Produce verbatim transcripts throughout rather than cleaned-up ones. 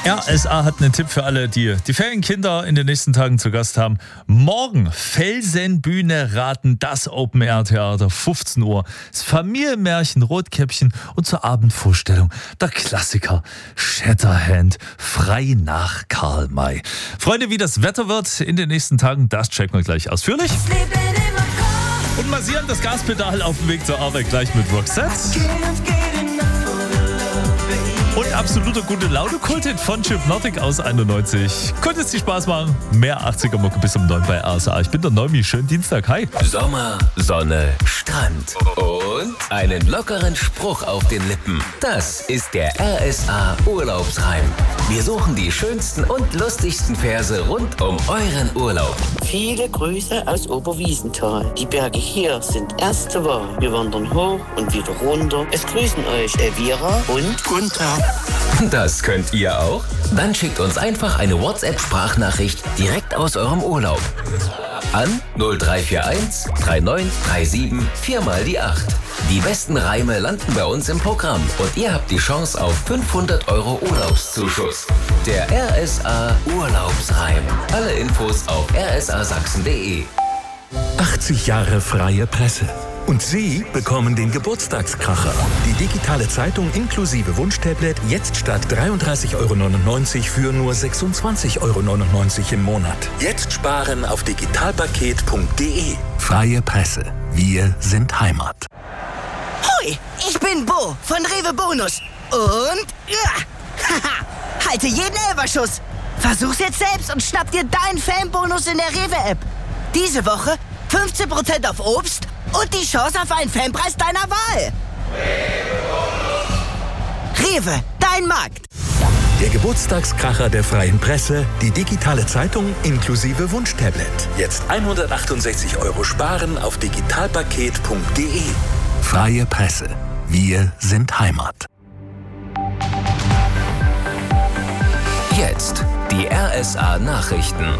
R S A hat einen Tipp für alle, die die Ferienkinder in den nächsten Tagen zu Gast haben. Morgen Felsenbühne raten, das Open-Air-Theater, fünfzehn Uhr. Das Familienmärchen Rotkäppchen und zur Abendvorstellung der Klassiker Shatterhand, frei nach Karl May. Freunde, wie das Wetter wird in den nächsten Tagen, das checken wir gleich ausführlich. Und massieren das Gaspedal auf dem Weg zur Arbeit gleich mit Roxette. Und absoluter gute Laune-Kulthit von Hypnotic aus einundneunzig. Konnte es dir Spaß machen? Mehr achtziger-Mucke bis um neun bei R S A. Ich bin der Neumi. Schönen Dienstag. Hi. Sommer, Sonne, Strand und einen lockeren Spruch auf den Lippen. Das ist der R S A Urlaubsreim. Wir suchen die schönsten und lustigsten Verse rund um euren Urlaub. Viele Grüße aus Oberwiesenthal. Die Berge hier sind erste Wahl. Wir wandern hoch und wieder runter. Es grüßen euch Elvira und Gunther. Das könnt ihr auch? Dann schickt uns einfach eine WhatsApp-Sprachnachricht direkt aus eurem Urlaub. An null drei vier eins drei neun drei sieben vier mal die acht. Die besten Reime landen bei uns im Programm und ihr habt die Chance auf fünfhundert Euro Urlaubszuschuss. Der R S A Urlaubsreim. Alle Infos auf r s a sachsen punkt d e. achtzig Jahre freie Presse. Und Sie bekommen den Geburtstagskracher. Die digitale Zeitung inklusive Wunschtablet jetzt statt dreiunddreißig Euro neunundneunzig für nur sechsundzwanzig Euro neunundneunzig im Monat. Jetzt sparen auf digitalpaket punkt d e. Freie Presse. Wir sind Heimat. Hoi, ich bin Bo von Rewe Bonus. Und ja, haha, halte jeden Elferschuss. Versuch's jetzt selbst und schnapp dir deinen Fanbonus in der Rewe-App. Diese Woche fünfzehn Prozent auf Obst und die Chance auf einen Fanpreis deiner Wahl. Rewe, dein Markt. Der Geburtstagskracher der freien Presse, die digitale Zeitung inklusive Wunschtablet. Jetzt hundertachtundsechzig Euro sparen auf digitalpaket punkt d e. Freie Presse. Wir sind Heimat. Jetzt die R S A Nachrichten.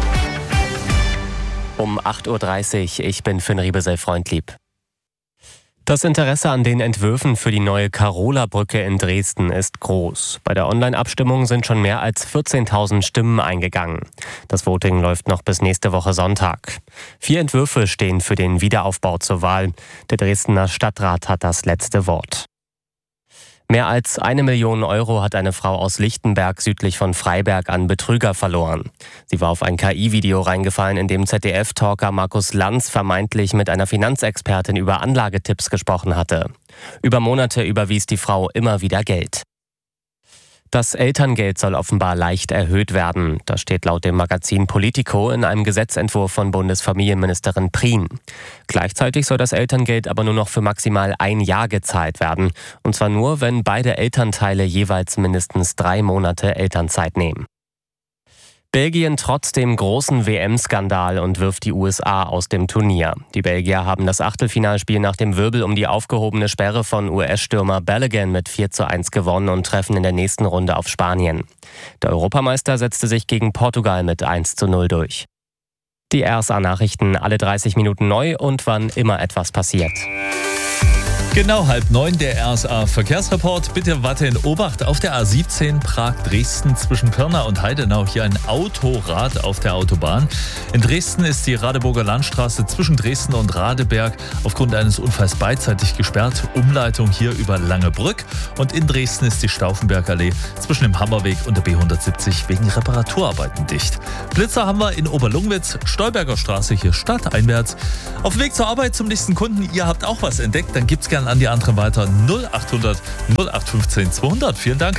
Um acht Uhr dreißig, ich bin Finn Riebesell-Freundlieb. Das Interesse an den Entwürfen für die neue Karola-Brücke in Dresden ist groß. Bei der Online-Abstimmung sind schon mehr als vierzehntausend Stimmen eingegangen. Das Voting läuft noch bis nächste Woche Sonntag. Vier Entwürfe stehen für den Wiederaufbau zur Wahl. Der Dresdner Stadtrat hat das letzte Wort. Mehr als eine Million Euro hat eine Frau aus Lichtenberg südlich von Freiberg an Betrüger verloren. Sie war auf ein K I-Video reingefallen, in dem Z D F-Talker Markus Lanz vermeintlich mit einer Finanzexpertin über Anlagetipps gesprochen hatte. Über Monate überwies die Frau immer wieder Geld. Das Elterngeld soll offenbar leicht erhöht werden. Das steht laut dem Magazin Politico in einem Gesetzentwurf von Bundesfamilienministerin Prien. Gleichzeitig soll das Elterngeld aber nur noch für maximal ein Jahr gezahlt werden. Und zwar nur, wenn beide Elternteile jeweils mindestens drei Monate Elternzeit nehmen. Belgien trotz dem großen W M-Skandal und wirft die U S A aus dem Turnier. Die Belgier haben das Achtelfinalspiel nach dem Wirbel um die aufgehobene Sperre von U S-Stürmer Balogun mit vier zu eins gewonnen und treffen in der nächsten Runde auf Spanien. Der Europameister setzte sich gegen Portugal mit eins zu null durch. Die R S A-Nachrichten alle dreißig Minuten neu und wann immer etwas passiert. Genau halb neun, der R S A-Verkehrsreport. Bitte warte in Obacht auf der A siebzehn Prag-Dresden zwischen Pirna und Heidenau. Hier ein Autorad auf der Autobahn. In Dresden ist die Radeburger Landstraße zwischen Dresden und Radeberg aufgrund eines Unfalls beidseitig gesperrt. Umleitung hier über Langebrück. Und in Dresden ist die Stauffenbergallee zwischen dem Hammerweg und der B hundertsiebzig wegen Reparaturarbeiten dicht. Blitzer haben wir in Oberlungwitz, Stolberger Straße hier stadteinwärts. Auf dem Weg zur Arbeit zum nächsten Kunden. Ihr habt auch was entdeckt, dann gibt's gerne an die anderen weiter. null achthundert null acht fünfzehn zweihundert. Vielen Dank.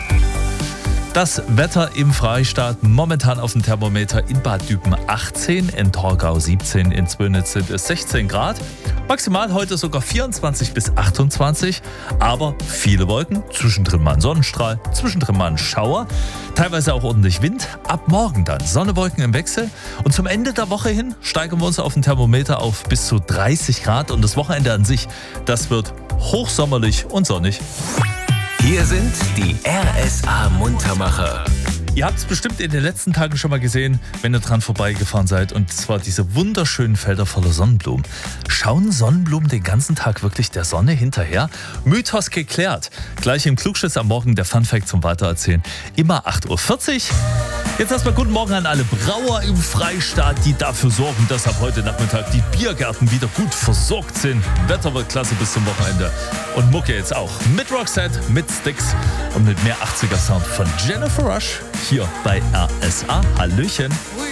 Das Wetter im Freistaat momentan auf dem Thermometer in Bad Düben achtzehn, in Torgau siebzehn, in Zwönitz sind es sechzehn Grad. Maximal heute sogar vierundzwanzig bis achtundzwanzig, aber viele Wolken, zwischendrin mal ein Sonnenstrahl, zwischendrin mal ein Schauer, teilweise auch ordentlich Wind. Ab morgen dann Sonne, Wolken im Wechsel und zum Ende der Woche hin steigern wir uns auf dem Thermometer auf bis zu dreißig Grad und das Wochenende an sich, das wird hochsommerlich und sonnig. Hier sind die R S A Muntermacher. Ihr habt es bestimmt in den letzten Tagen schon mal gesehen, wenn ihr dran vorbeigefahren seid. Und zwar diese wunderschönen Felder voller Sonnenblumen. Schauen Sonnenblumen den ganzen Tag wirklich der Sonne hinterher? Mythos geklärt. Gleich im Klugschiss am Morgen der Funfact zum Weitererzählen. Immer acht Uhr vierzig. Jetzt erstmal guten Morgen an alle Brauer im Freistaat, die dafür sorgen, dass ab heute Nachmittag die Biergärten wieder gut versorgt sind. Wetter wird klasse bis zum Wochenende. Und Mucke jetzt auch. Mit Roxette, mit Styx und mit mehr achtziger Sound von Jennifer Rush. Hier bei R S A. Hallöchen.